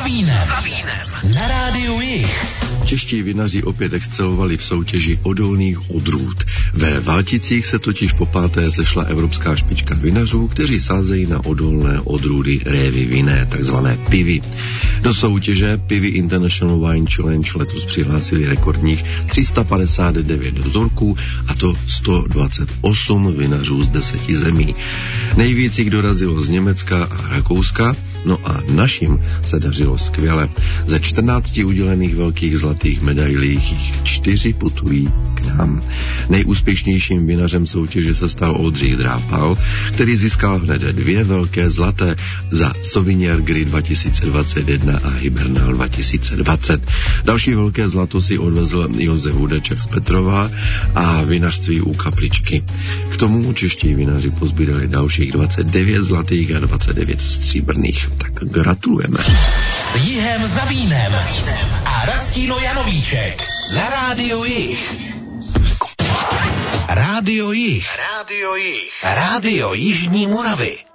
vínem. Na rádiu Jich. Čeští vinaři opět excelovali v soutěži odolných odrůd. Ve Valticích se totiž po páté sešla evropská špička vinařů, kteří sázejí na odolné odrůdy révy vinné, takzvané pivy. Do soutěže Pivy International Wine Challenge letos přihlásili rekordních 359 vzorků, a to 128 vinařů z 10 zemí. Nejvíc jich dorazilo z Německa a Rakouska, no a našim se dařilo skvěle. Ze 14 udělených velkých zlatých medailí jich 4 putují k nám. Nejúspěšnějším vinařem soutěže se stal Oldřich Drápal, který získal hned 2 velké zlaté za Sauvignon Gris 2021 a Hibernal 2020. Další velké zlato si odvezl Josef Hudeček z Petrova a vinařství u Kapličky. K tomu čeští vinaři pozbírali dalších 29 zlatých a 29 stříbrných. Tak gratulujeme. Jihem za vínem a Rastino Janovíček na rádiu Jich. Rádio Jich. Rádio Jižní Moravy.